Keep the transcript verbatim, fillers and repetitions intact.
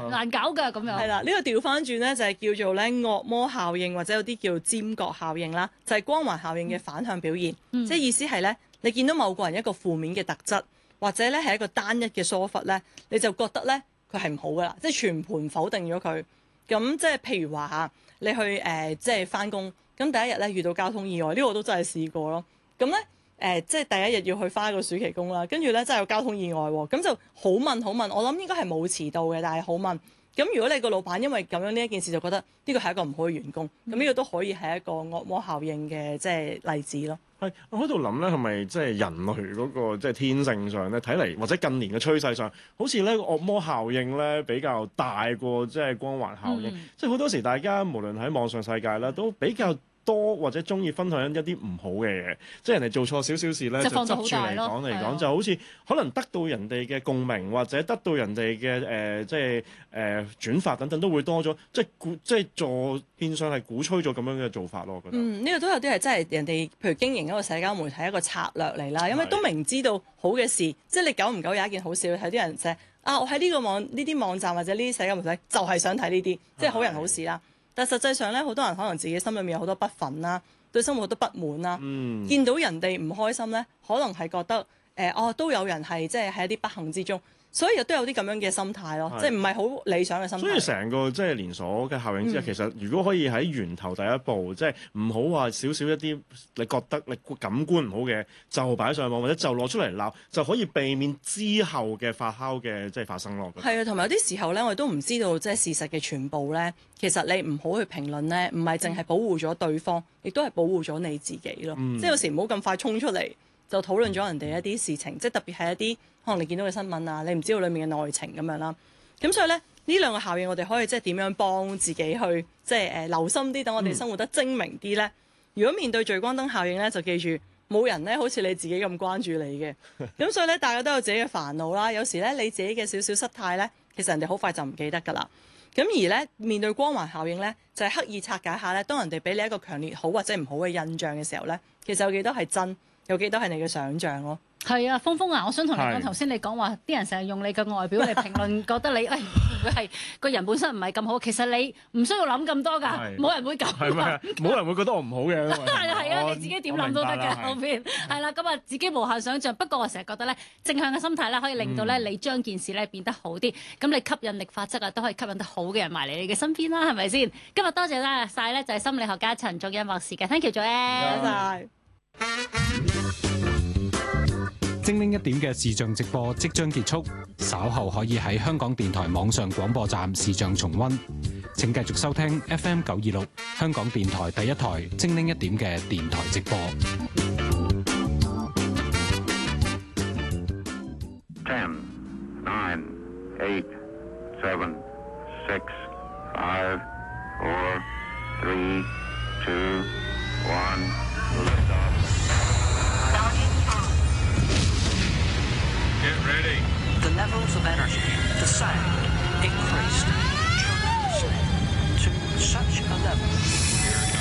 難難搞㗎咁樣。 係啦，呢個調翻轉咧就係叫做咧惡魔效應，或者有啲叫做尖角效應啦，就係光環效應嘅反向表現。 嗯、 即係意思係咧，你見到某個人一個負面嘅特質，或者咧係一個單一嘅疏忽咧，你就覺得咧佢係唔好噶啦，即係全盤否定咗佢。咁即係譬如話嚇，你去誒、呃、即係翻工，咁第一日咧遇到交通意外，呢、呢個我都真係試過咯。咁咧誒，即係第一日要去翻一個暑期工啦，跟住咧真係有交通意外喎，咁就好問好問，我諗應該係冇遲到嘅，但係好問。咁如果你個老闆因為咁樣呢一件事就覺得呢個係一個唔好嘅員工，咁呢個都可以係一個惡魔效應嘅即係例子咯。 係，我喺度諗咧，係咪即係人類嗰個即係天性上咧，睇嚟或者近年嘅趨勢上，好似咧惡魔效應咧比較大過即係光環效應。嗯、即係好多時大家無論喺網上世界啦，都比較多或者中意分享一啲唔好嘅嘢，即係人哋做錯少少事咧，就執住嚟講嚟講，就好似可能得到人哋嘅共鳴，或者得到人哋嘅誒即係誒、呃、轉發等等都會多咗，即係鼓即係助變相係鼓吹咗咁樣嘅做法咯。我覺得嗯，呢、呢個都有啲係真係人哋譬如經營一個社交媒體一個策略嚟啦，因為都明知道好嘅事，即係你久唔久有一件好事，睇啲人寫啊，我喺呢個網呢啲網站或者呢啲社交媒體就係想睇呢啲，即係好人好事啦。但實際上咧，好多人可能自己心裏面有好多不忿啦，對生活好多不滿啦。嗯、見到人哋唔開心咧，可能係覺得誒、呃，哦都有人係即係喺一啲不幸之中，所以亦都有啲咁樣嘅心態咯，是即係唔係好理想嘅心態。 所以成個即係連鎖嘅效應之下，嗯、其實如果可以喺源頭第一步，即係唔好話少少一啲你覺得你感官唔好嘅，就擺上網或者就攞出嚟鬧，就可以避免之後嘅發酵嘅即係發生咯。 係啊，同埋有啲時候咧，我哋都唔知道即係事實嘅全部咧。其實你唔好去評論咧，唔係淨係保護咗對方，亦都係保護咗你自己咯。嗯、即係有時唔好咁快衝出嚟就討論咗人哋一啲事情，即係特別係一啲可能你見到嘅新聞啊，你唔知道裡面嘅內情咁樣啦。咁所以咧，呢兩個效應我哋可以即係點樣幫自己去即係誒、呃、留心啲，等我哋生活得精明啲咧。嗯、如果面對聚光燈效應咧，就記住冇人咧好似你自己咁關注你嘅。咁所以咧，大家都有自己嘅煩惱啦。有時咧你自己嘅少少失態咧，其實人哋好快就唔記得㗎啦。咁而咧面對光環效應咧，就係、是、刻意拆解下咧，當人哋俾你一個強烈好或者唔好嘅印象嘅時候咧，其實有幾多係真，有幾多係你嘅想像咯。 係啊，峰峰啊，我想同你講，頭先你講話啲人成日用你嘅外表嚟評論，覺得你誒會係個人本身唔係咁好，其實你唔需要諗咁多㗎，冇人會咁。係咪？ 冇人會覺得我唔好嘅。 係啊係啊，你自己點諗都得嘅後邊。係啦，咁啊自己無限想像。不過我成日覺得咧，正向嘅心態咧，可以令到咧你將件事咧變得好啲。咁你吸引力法則啊，都可以吸引得好嘅人埋嚟你嘅身邊啦，係咪先？今日多謝啦曬咧，就係心理學家陳仲恩博士嘅 ，thank you 咗咧。 多謝。 精靈一點嘅視像直播即將結束，稍後可以喺香港電台網上廣播站視像重溫。請繼續收聽 F M 九二六香港電台第一台精靈一點嘅電台直播。 Ten, nine, eight, seven, six, five, four, three, two, one, lift off. Get ready. The levels of energy, the sound, increased tremendously to such a level